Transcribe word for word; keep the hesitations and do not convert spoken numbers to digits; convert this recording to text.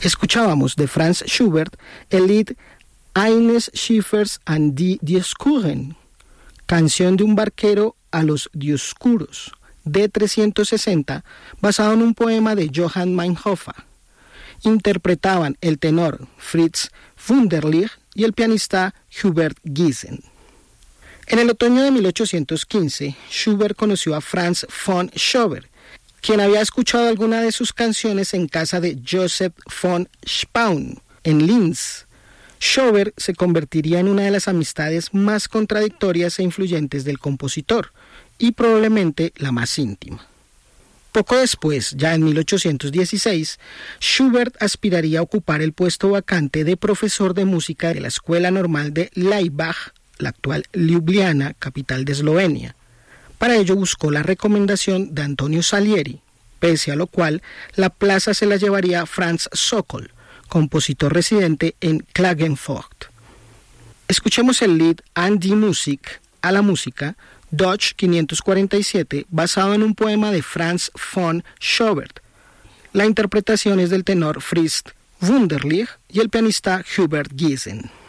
Escuchábamos de Franz Schubert el lied Eines Schiffers an die Dioskuren, canción de un barquero a los Dioscuros, de trescientos sesenta, basado en un poema de Johann Meinhofer. Interpretaban el tenor Fritz Wunderlich y el pianista Hubert Giesen. En el otoño de mil ochocientos quince, Schubert conoció a Franz von Schober, quien había escuchado alguna de sus canciones en casa de Joseph von Spaun, en Linz. Schober se convertiría en una de las amistades más contradictorias e influyentes del compositor, y probablemente la más íntima. Poco después, ya en mil ochocientos dieciséis, Schubert aspiraría a ocupar el puesto vacante de profesor de música de la Escuela Normal de Laibach, la actual Ljubljana, capital de Eslovenia. Para ello buscó la recomendación de Antonio Salieri, pese a lo cual la plaza se la llevaría Franz Sokol, compositor residente en Klagenfurt. Escuchemos el lied An die Musik, a la música, Deutsch quinientos cuarenta y siete, basado en un poema de Franz von Schober. La interpretación es del tenor Fritz Wunderlich y el pianista Hubert Giesen.